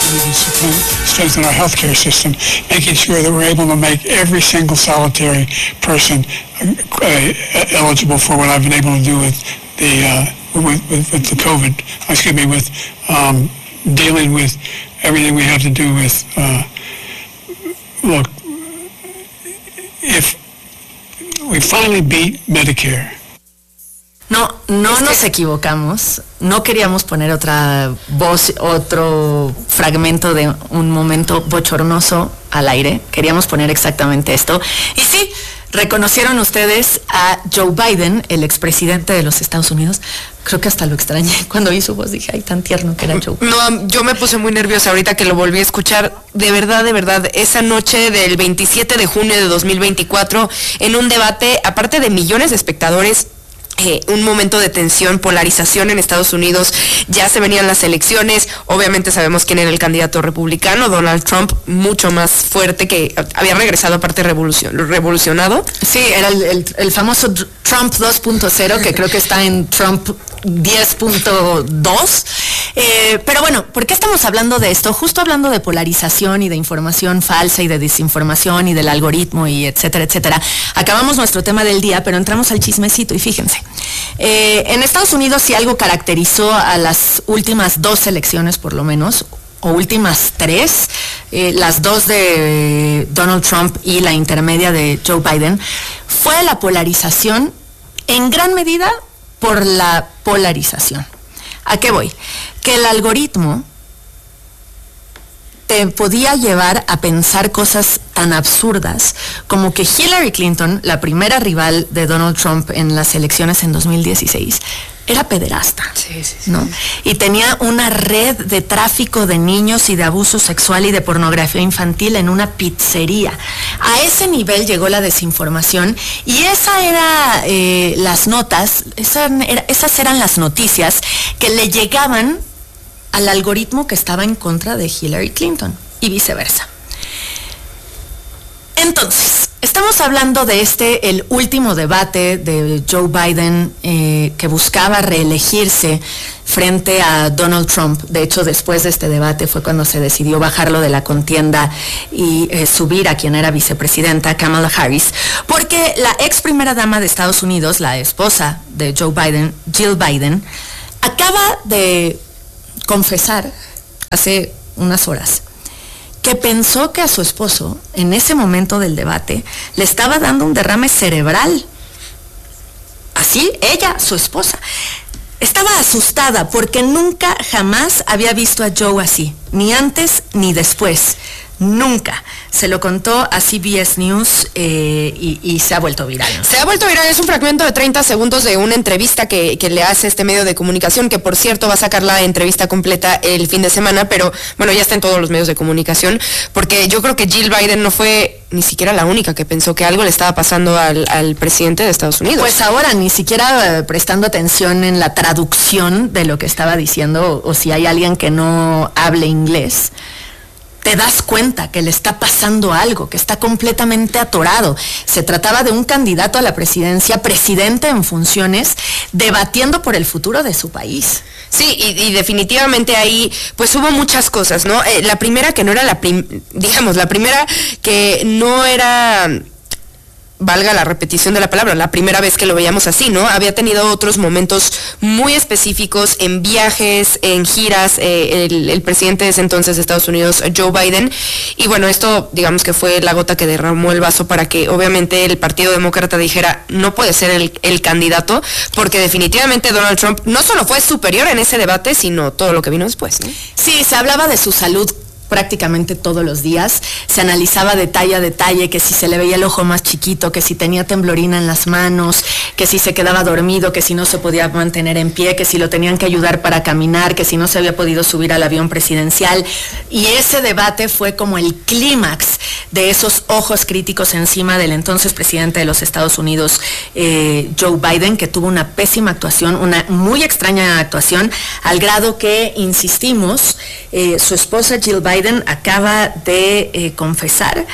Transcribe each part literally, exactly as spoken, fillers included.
to strengthen our healthcare system, making sure that we're able to make every single solitary person uh, eligible for what I've been able to do with the uh, with, with, with the COVID. Excuse me, with um, dealing with everything we have to do with. Uh, look, if we finally beat Medicare. No, no nos equivocamos. No queríamos poner otra voz, otro fragmento de un momento bochornoso al aire. Queríamos poner exactamente esto. Y sí, reconocieron ustedes a Joe Biden, el expresidente de los Estados Unidos. Creo que hasta lo extrañé. Cuando oí su voz dije, ay, tan tierno que era Joe. No, yo me puse muy nerviosa ahorita que lo volví a escuchar. De verdad, de verdad, esa noche del veintisiete de junio de dos mil veinticuatro, en un debate, aparte de millones de espectadores, Eh, un momento de tensión, polarización en Estados Unidos. Ya se venían las elecciones, obviamente sabemos quién era el candidato republicano, Donald Trump, mucho más fuerte, que había regresado aparte revolucion, revolucionado. Sí, era el, el, el famoso Trump dos punto cero, que creo que está en Trump diez punto dos. Eh, pero bueno, ¿por qué estamos hablando de esto? Justo hablando de polarización y de información falsa y de desinformación y del algoritmo y etcétera, etcétera. Acabamos nuestro tema del día, pero entramos al chismecito y fíjense. Eh, en Estados Unidos, si algo caracterizó a las últimas dos elecciones, por lo menos, o últimas tres, eh, las dos de Donald Trump y la intermedia de Joe Biden, fue la polarización, en gran medida por la polarización. ¿A qué voy? Que el algoritmo te podía llevar a pensar cosas tan absurdas como que Hillary Clinton, la primera rival de Donald Trump en las elecciones en dos mil dieciséis, era pederasta, sí, sí, sí. ¿no? Y tenía una red de tráfico de niños y de abuso sexual y de pornografía infantil en una pizzería. A ese nivel llegó la desinformación y esa era eh, las notas, esa era, esas eran las noticias que le llegaban al algoritmo que estaba en contra de Hillary Clinton y viceversa. Entonces, estamos hablando de este, el último debate de Joe Biden eh, que buscaba reelegirse frente a Donald Trump. De hecho, después de este debate fue cuando se decidió bajarlo de la contienda y eh, subir a quien era vicepresidenta, Kamala Harris, porque la ex primera dama de Estados Unidos, la esposa de Joe Biden, Jill Biden, acaba de confesar hace unas horas que pensó que a su esposo, en ese momento del debate, le estaba dando un derrame cerebral. Así, ella, su esposa, estaba asustada porque nunca jamás había visto a Joe así, ni antes ni después. Nunca. Se lo contó a C B S News eh, y, y se ha vuelto viral, ¿no? Se ha vuelto viral, es un fragmento de treinta segundos de una entrevista que, que le hace este medio de comunicación, que por cierto va a sacar la entrevista completa el fin de semana, pero bueno, ya está en todos los medios de comunicación, porque yo creo que Jill Biden no fue ni siquiera la única que pensó que algo le estaba pasando al, al presidente de Estados Unidos. Pues ahora, ni siquiera eh, prestando atención en la traducción de lo que estaba diciendo, o, o si hay alguien que no hable inglés, te das cuenta que le está pasando algo, que está completamente atorado. Se trataba de un candidato a la presidencia, presidente en funciones, debatiendo por el futuro de su país. Sí, y, y definitivamente ahí, pues hubo muchas cosas, ¿no? Eh, la primera que no era la, prim- digamos, la primera que no era... valga la repetición de la palabra, la primera vez que lo veíamos así, ¿no? Había tenido otros momentos muy específicos en viajes, en giras, eh, el, el presidente de ese entonces de Estados Unidos, Joe Biden, y bueno, esto digamos que fue la gota que derramó el vaso para que obviamente el Partido Demócrata dijera, no puede ser el, el candidato, porque definitivamente Donald Trump no solo fue superior en ese debate, sino todo lo que vino después, ¿no? Sí, se hablaba de su salud prácticamente todos los días, se analizaba detalle a detalle, que si se le veía el ojo más chiquito, que si tenía temblorina en las manos, que si se quedaba dormido, que si no se podía mantener en pie, que si lo tenían que ayudar para caminar, que si no se había podido subir al avión presidencial. Y ese debate fue como el clímax de esos ojos críticos encima del entonces presidente de los Estados Unidos, eh, Joe Biden, que tuvo una pésima actuación, una muy extraña actuación, al grado que, insistimos, eh, su esposa Jill Biden acaba de eh, confesar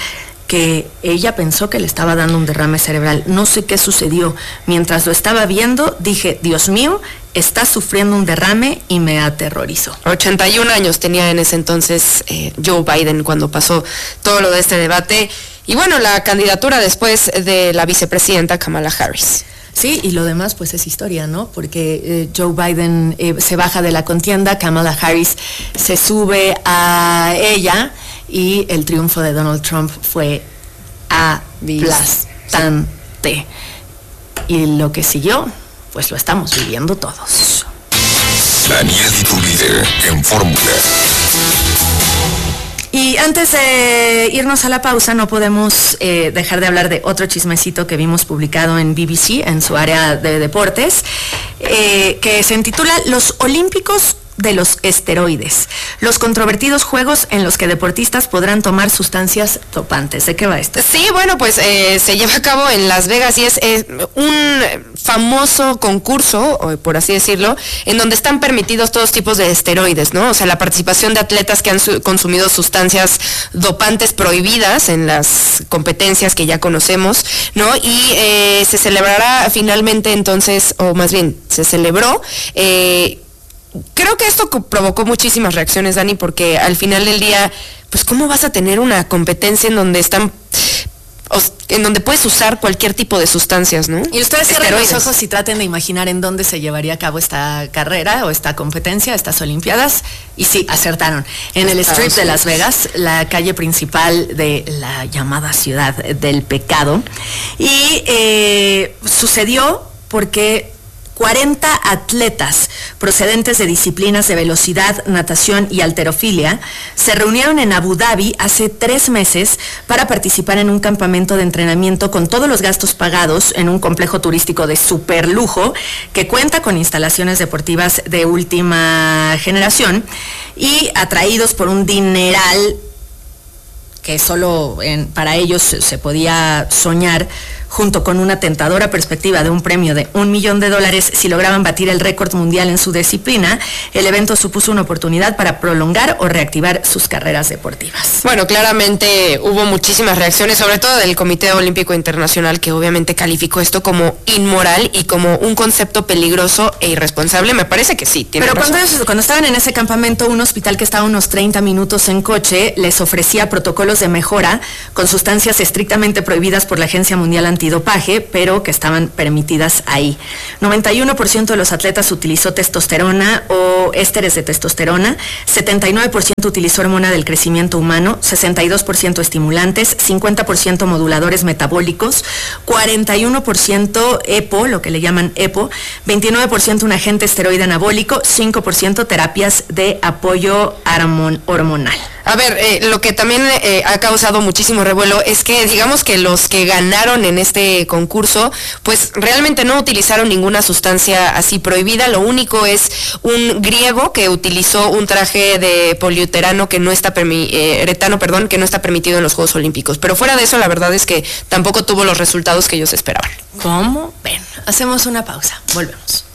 que ella pensó que le estaba dando un derrame cerebral. No sé qué sucedió. Mientras lo estaba viendo, dije, Dios mío, está sufriendo un derrame, y me aterrorizó. ochenta y un años tenía en ese entonces eh, Joe Biden cuando pasó todo lo de este debate. Y bueno, la candidatura después de la vicepresidenta Kamala Harris. Sí, y lo demás pues es historia, ¿no? Porque eh, Joe Biden eh, se baja de la contienda, Kamala Harris se sube a ella, y el triunfo de Donald Trump fue aplastante. Y lo que siguió, pues lo estamos viviendo todos. Daniel Iturbide en Fórmula. Y antes de irnos a la pausa, no podemos eh, dejar de hablar de otro chismecito que vimos publicado en B B C, en su área de deportes, eh, que se intitula Los Olímpicos de los esteroides, los controvertidos juegos en los que deportistas podrán tomar sustancias dopantes. ¿De qué va esto? Sí, bueno, pues eh, se lleva a cabo en Las Vegas y es eh, un famoso concurso, por así decirlo, en donde están permitidos todos tipos de esteroides, ¿no? O sea, la participación de atletas que han su- consumido sustancias dopantes prohibidas en las competencias que ya conocemos, ¿no? Y eh, se celebrará finalmente entonces, o más bien, se celebró, eh, creo que esto co- provocó muchísimas reacciones, Dani, porque al final del día, pues ¿cómo vas a tener una competencia en donde están, os- en donde puedes usar cualquier tipo de sustancias, ¿no? Y ustedes cierren los Esteroides. ojos y traten de imaginar en dónde se llevaría a cabo esta carrera o esta competencia, estas Olimpiadas. Y sí, acertaron. En el Estados Strip de Las Unidos. Vegas, la calle principal de la llamada Ciudad del Pecado. Y eh, sucedió porque cuarenta atletas procedentes de disciplinas de velocidad, natación y halterofilia se reunieron en Abu Dhabi hace tres meses para participar en un campamento de entrenamiento con todos los gastos pagados en un complejo turístico de super lujo que cuenta con instalaciones deportivas de última generación, y atraídos por un dineral que solo en, para ellos se, se podía soñar, junto con una tentadora perspectiva de un premio de un millón de dólares si lograban batir el récord mundial en su disciplina. El evento supuso una oportunidad para prolongar o reactivar sus carreras deportivas. Bueno, claramente hubo muchísimas reacciones, sobre todo del Comité Olímpico Internacional, que obviamente calificó esto como inmoral y como un concepto peligroso e irresponsable. Me parece que sí, tiene Pero razón. cuando, ellos- cuando estaban en ese campamento, un hospital que estaba a unos treinta minutos en coche les ofrecía protocolos de mejora con sustancias estrictamente prohibidas por la Agencia Mundial Antidopaje, pero que estaban permitidas ahí. noventa y uno por ciento de los atletas utilizó testosterona o ésteres de testosterona, setenta y nueve por ciento utilizó hormona del crecimiento humano, sesenta y dos por ciento estimulantes, cincuenta por ciento moduladores metabólicos, cuarenta y uno por ciento EPO, lo que le llaman EPO, veintinueve por ciento un agente esteroide anabólico, cinco por ciento terapias de apoyo hormon- hormonal. A ver, eh, lo que también eh, ha causado muchísimo revuelo es que digamos que los que ganaron en este concurso, pues realmente no utilizaron ninguna sustancia así prohibida. Lo único es un griego que utilizó un traje de poliuretano que no está permi- eh, retano, perdón, que no está permitido en los Juegos Olímpicos. Pero fuera de eso, la verdad es que tampoco tuvo los resultados que ellos esperaban. ¿Cómo ven? Hacemos una pausa. Volvemos.